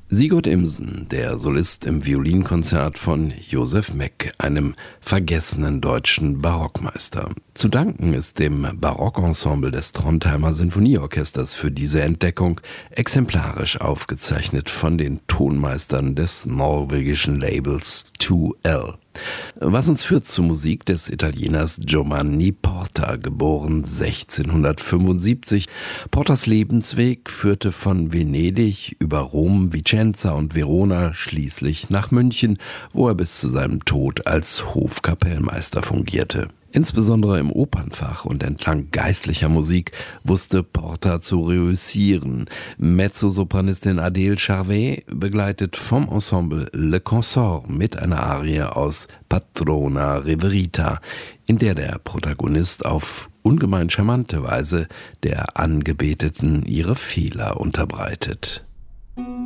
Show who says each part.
Speaker 1: Sigurd Imsen, der Solist im Violinkonzert von Josef Meck, einem vergessenen deutschen Barockmeister. Zu danken ist dem Barockensemble des Trondheimer Sinfonieorchesters für diese Entdeckung, exemplarisch aufgezeichnet von den Tonmeistern des norwegischen Labels 2L. Was uns führt zur Musik des Italieners Giovanni Porta, geboren 1675. Portas Lebensweg führte von Venedig über Rom, Vicenza und Verona schließlich nach München, wo er bis zu seinem Tod als Hofkapellmeister fungierte. Insbesondere im Opernfach und entlang geistlicher Musik wusste Porta zu reüssieren. Mezzosopranistin Adele Charvet begleitet vom Ensemble Le Consort mit einer Arie aus Patrona Reverita, in der der Protagonist auf ungemein charmante Weise der Angebeteten ihre Fehler unterbreitet.